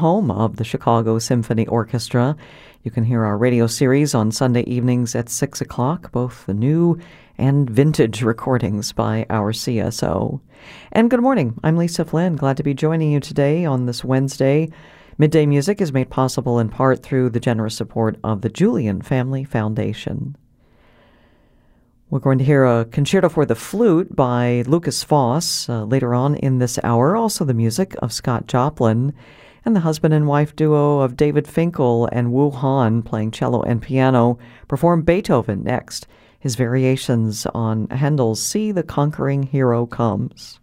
home of the Chicago Symphony Orchestra. You can hear our radio series on Sunday evenings at 6 o'clock, both the new and vintage recordings by our CSO. And good morning. I'm Lisa Flynn. Glad to be joining you today on this Wednesday. Midday Music is made possible in part through the generous support of the Julian Family Foundation. We're going to hear a concerto for the flute by Lukas Foss later on in this hour. Also the music of Scott Joplin and the husband and wife duo of David Finkel and Wu Han playing cello and piano perform Beethoven next. His variations on Handel's See the Conquering Hero Comes.